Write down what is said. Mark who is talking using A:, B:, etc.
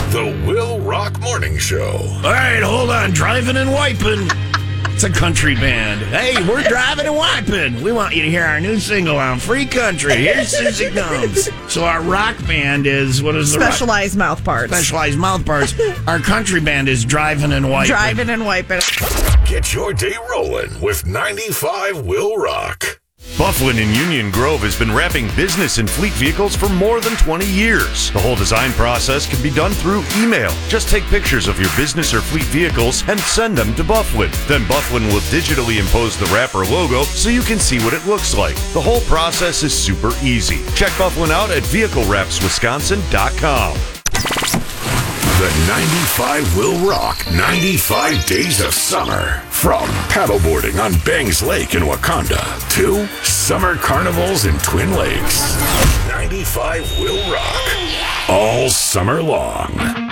A: The Will Rock Morning Show.
B: All right, hold on. Driving and Wiping. It's a country band. Hey, we're driving and wiping. We want you to hear our new single on Free Country. Here's Susie Combs. So our rock band is, what is the
C: Specialized mouth parts.
B: Specialized mouth parts. Our country band is Driving and Wiping.
C: Driving and Wiping.
A: Get your day rolling with 95 Will Rock.
D: Bufflin in Union Grove has been wrapping business and fleet vehicles for more than 20 years. The whole design process can be done through email. Just take pictures of your business or fleet vehicles and send them to Bufflin. Then Bufflin will digitally impose the wrapper logo so you can see what it looks like. The whole process is super easy. Check Bufflin out at vehiclewrapswisconsin.com.
A: The 95 Will Rock 95 Days of Summer. From paddleboarding on Bangs Lake in Wakanda to summer carnivals in Twin Lakes. 95 Will Rock. All summer long.